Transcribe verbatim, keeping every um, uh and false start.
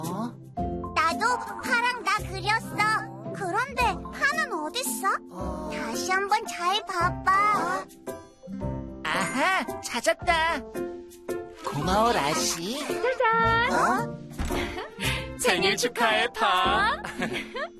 어? 나도 파랑 나 그렸어. 그런데 파는 어딨어? 다시 한번 잘 봐봐. 아하, 찾았다. 고마워, 라시. 짜잔! 어? 생일 축하해, 파.